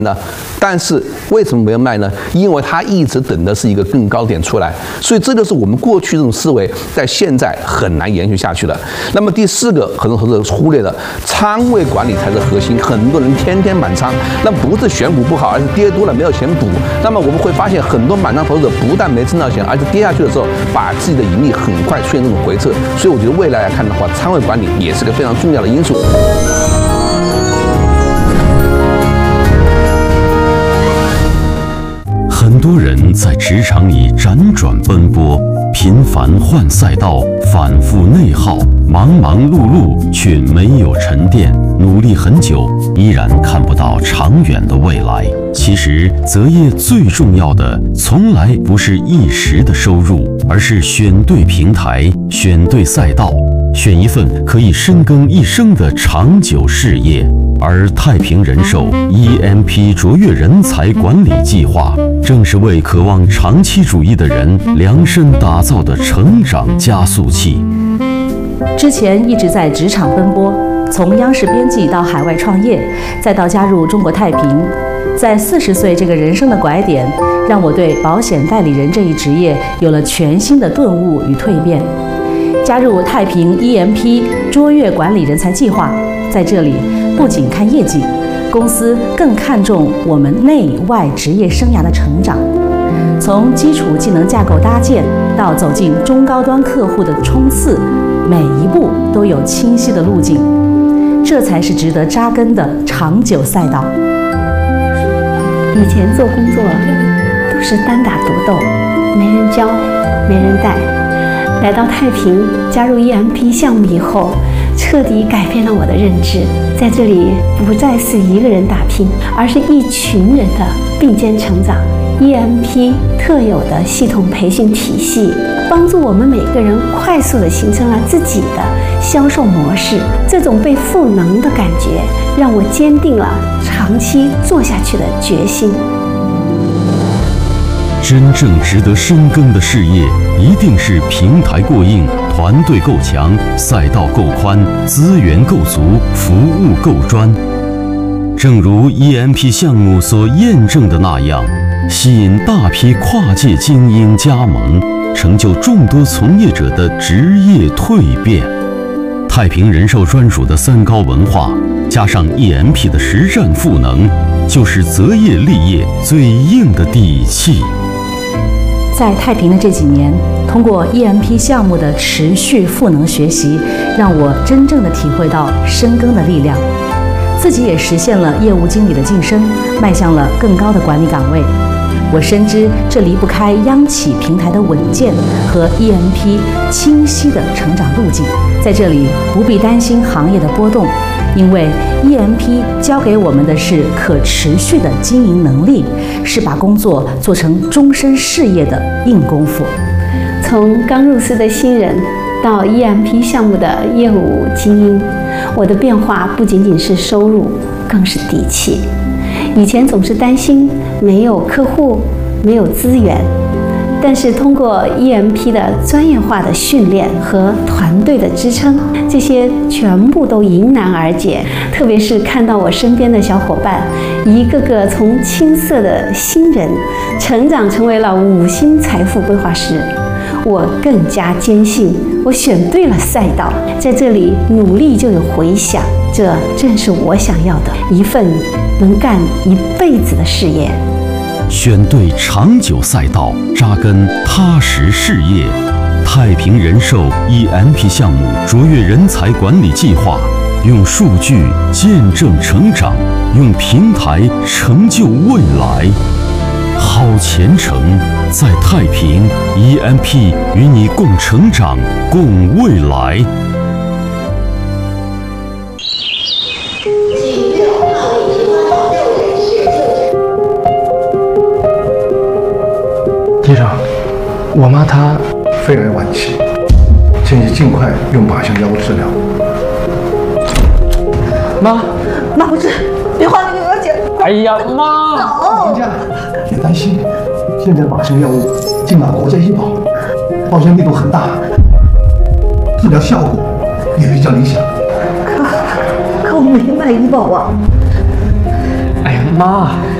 那但是为什么没有卖呢？因为它一直等的是一个更高点出来，所以这就是我们过去这种思维在现在很难延续下去了。那么第四个，很多投资者忽略了仓位管理才是核心，很多人天天满仓，那不是选股不好，而是跌多了没有钱补。那么我们会发现很多满仓投资者不但没挣到钱，而且跌下去的时候把自己的盈利很快出现这种回撤。所以我觉得未来来看的话，仓位管理也是个非常重要的因素。 很多人在职场里辗转奔波，频繁换赛道，反复内耗，忙忙碌碌，却没有沉淀，努力很久，依然看不到长远的未来。其实，择业最重要的，从来不是一时的收入，而是选对平台，选对赛道，选一份可以深耕一生的长久事业。而太平人寿 EMP 卓越人才管理计划，正是为渴望长期主义的人量身打造的成长加速器。 之前一直在职场奔波，从央视编辑到海外创业，再到加入中国太平，在40岁这个人生的拐点，让我对保险代理人这一职业有了全新的顿悟与蜕变。加入太平 EMP 卓越管理人才计划，在这里不仅看业绩，公司更看重我们内外职业生涯的成长。从基础技能架构搭建到走进中高端客户的冲刺，每一步都有清晰的路径，这才是值得扎根的长久赛道。 以前做工作都是单打独斗，没人教，没人带。来到太平，加入 EMP 项目以后，彻底改变了我的认知。在这里不再是一个人打拼，而是一群人的并肩成长。EMP 特有的系统培训体系，帮助我们每个人快速地形成了自己的销售模式。这种被赋能的感觉，让我坚定了长期做下去的决心。 真正值得深耕的事业，一定是平台过硬，团队够强，赛道够宽，资源够足，服务够专。正如 EMP 项目所验证的那样，吸引大批跨界精英加盟，成就众多从业者的职业蜕变。太平人寿专属的3高文化，加上 EMP 的实战赋能，就是择业立业最硬的底气。 在太平的这几年，通过 EMP 项目的持续赋能学习，让我真正的体会到深耕的力量，自己也实现了业务经理的晋升，迈向了更高的管理岗位。我深知这离不开央企平台的稳健和 EMP 清晰的成长路径。在这里不必担心行业的波动，因为 EMP 教给我们的是可持续的经营能力，是把工作做成终身事业的硬功夫。 从刚入司的新人到 EMP 项目的业务精英，我的变化不仅仅是收入，更是底气。以前总是担心没有客户，没有资源，但是通过 EMP 的专业化的训练和团队的支撑，这些全部都迎难而解。特别是看到我身边的小伙伴，一个个从青涩的新人成长成为了5星财富规划师，我更加坚信我选对了赛道，在这里努力就有回响，这正是我想要的一份能干一辈子的事业。 选对长久赛道，扎根踏实事业。太平人寿 EMP 项目卓越人才管理计划，用数据见证成长，用平台成就未来。好前程在太平 EMP， 与你共成长，共未来。 医生，我妈她肺癌晚期，建议尽快用靶向药物治疗。 妈不是，别花那个额钱。 哎呀，妈！ 等一下，别担心，现在靶向药物进了国家医保，报销力度很大，治疗效果也比较理想。 可我没买医保啊。 哎呀， 妈。